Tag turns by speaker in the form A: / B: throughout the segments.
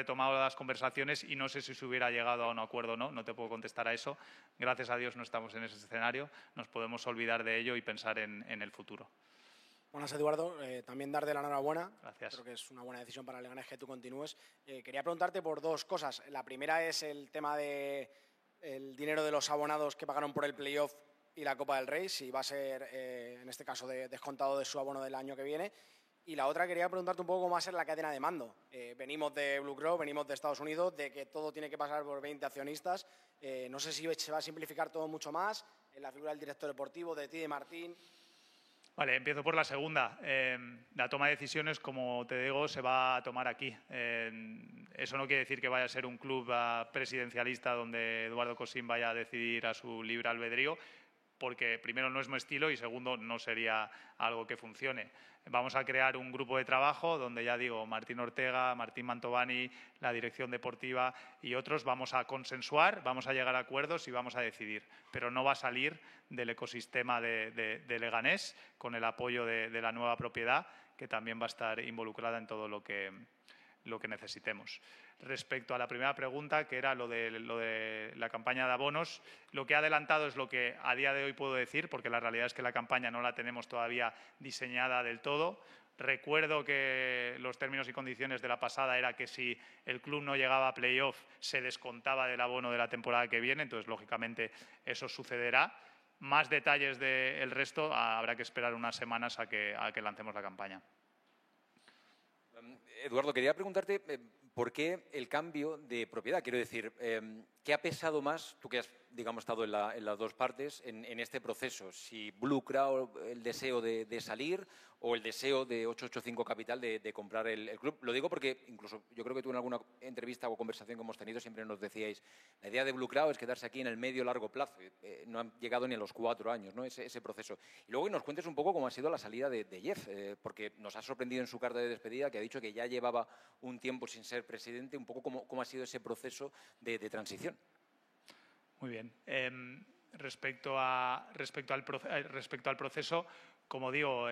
A: retomado las conversaciones y no sé si se hubiera llegado a un acuerdo o no, no te puedo contestar a eso. Gracias a Dios no estamos en ese escenario, nos podemos olvidar de ello y pensar en el futuro.
B: Buenas, Eduardo. También darte la enhorabuena.
A: Gracias.
B: Creo que es una buena decisión para el Leganés que tú continúes. Quería preguntarte por dos cosas. La primera es el tema del dinero de los abonados que pagaron por el playoff y la Copa del Rey, si va a ser, en este caso, descontado de su abono del año que viene. Y la otra, quería preguntarte un poco cómo va a ser la cadena de mando. Venimos de Blue Crow, venimos de Estados Unidos, de que todo tiene que pasar por 20 accionistas. No sé si se va a simplificar todo mucho más en la figura del director deportivo, de ti, de Martín.
A: Vale, empiezo por la segunda. La toma de decisiones, como te digo, se va a tomar aquí. Eso no quiere decir que vaya a ser un club presidencialista donde Eduardo Cosín vaya a decidir a su libre albedrío, porque primero no es mi estilo y segundo no sería algo que funcione. Vamos a crear un grupo de trabajo donde, ya digo, Martín Ortega, Martín Mantovani, la dirección deportiva y otros vamos a consensuar, vamos a llegar a acuerdos y vamos a decidir. Pero no va a salir del ecosistema de Leganés con el apoyo de la nueva propiedad, que también va a estar involucrada en todo lo que necesitemos. Respecto a la primera pregunta, que era lo de la campaña de abonos, lo que ha adelantado es lo que a día de hoy puedo decir, porque la realidad es que la campaña no la tenemos todavía diseñada del todo. Recuerdo que los términos y condiciones de la pasada era que si el club no llegaba a playoff se descontaba del abono de la temporada que viene, entonces lógicamente eso sucederá. Más detalles del resto habrá que esperar unas semanas a que lancemos la campaña.
C: Eduardo, quería preguntarte por qué el cambio de propiedad. Quiero decir, ¿qué ha pesado más, tú que has, digamos, estado en las dos partes, en este proceso? Si Blue Crow, el deseo de salir o el deseo de 885 Capital de comprar el club. Lo digo porque incluso yo creo que tú en alguna entrevista o conversación que hemos tenido siempre nos decíais, la idea de Blue Crow es quedarse aquí en el medio-largo plazo. No han llegado ni a los 4 años, ¿no? ese proceso. Y luego nos cuentes un poco cómo ha sido la salida de Jeff, porque nos ha sorprendido en su carta de despedida que ha dicho que ya llevaba un tiempo sin ser presidente, un poco cómo ha sido ese proceso de transición.
A: Muy bien. Respecto al proceso, como digo,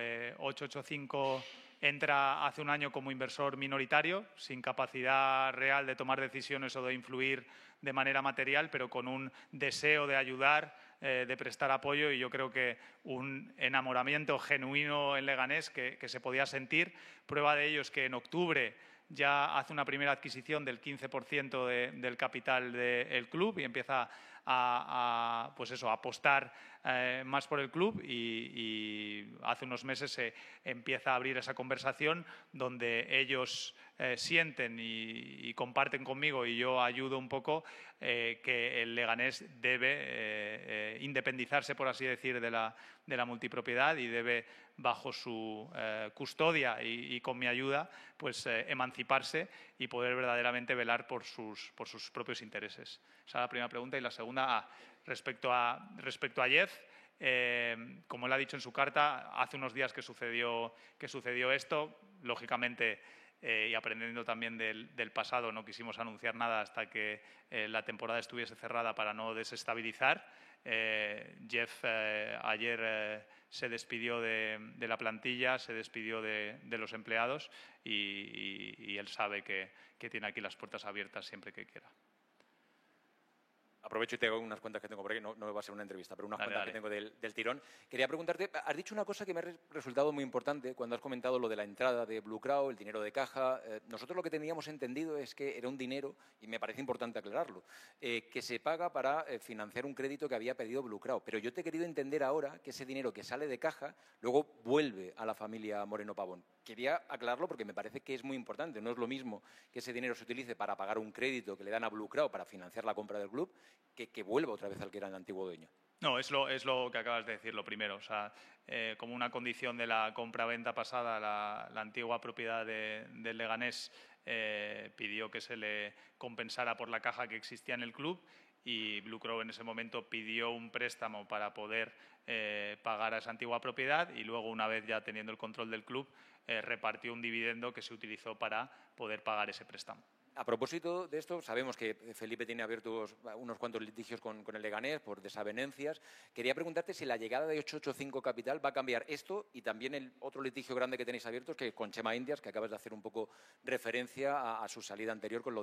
A: 885 entra hace un año como inversor minoritario, sin capacidad real de tomar decisiones o de influir de manera material, pero con un deseo de ayudar, de prestar apoyo, y yo creo que un enamoramiento genuino en Leganés que se podía sentir. Prueba de ello es que en octubre ya hace una primera adquisición del 15% del capital del club y empieza pues eso, a apostar más por el club, y hace unos meses se empieza a abrir esa conversación donde ellos sienten y comparten conmigo, y yo ayudo un poco, que el Leganés debe independizarse, por así decir, de la multipropiedad, y debe, bajo su custodia y con mi ayuda, pues emanciparse y poder verdaderamente velar por sus propios intereses. Esa es la primera pregunta. Y la segunda, respecto a Jeff, como él ha dicho en su carta, hace unos días que sucedió esto. Lógicamente, y aprendiendo también del pasado, no quisimos anunciar nada hasta que la temporada estuviese cerrada para no desestabilizar. Jeff ayer se despidió de la plantilla, se despidió de los empleados, y él sabe que tiene aquí las puertas abiertas siempre que quiera.
C: Aprovecho y te hago unas cuentas que tengo por aquí, no va a ser una entrevista, pero unas cuentas que tengo del tirón. Quería preguntarte, has dicho una cosa que me ha resultado muy importante cuando has comentado lo de la entrada de Blue Crow, el dinero de caja. Nosotros lo que teníamos entendido es que era un dinero, y me parece importante aclararlo, que se paga para financiar un crédito que había pedido Blue Crow. Pero yo te he querido entender ahora que ese dinero que sale de caja luego vuelve a la familia Moreno Pavón. Quería aclararlo porque me parece que es muy importante. No es lo mismo que ese dinero se utilice para pagar un crédito que le dan a Blue Crow para financiar la compra del club, que vuelva otra vez al que era el antiguo dueño.
A: No, es lo que acabas de decir, lo primero. O sea, como una condición de la compra-venta pasada, la antigua propiedad del Leganés pidió que se le compensara por la caja que existía en el club, y Blue Crow en ese momento pidió un préstamo para poder pagar a esa antigua propiedad, y luego, una vez ya teniendo el control del club, repartió un dividendo que se utilizó para poder pagar ese préstamo.
C: A propósito de esto, sabemos que Felipe tiene abiertos unos cuantos litigios con el Leganés por desavenencias. Quería preguntarte si la llegada de 885 Capital va a cambiar esto, y también el otro litigio grande que tenéis abiertos, que con Chema Indias, que acabas de hacer un poco referencia a su salida anterior con lo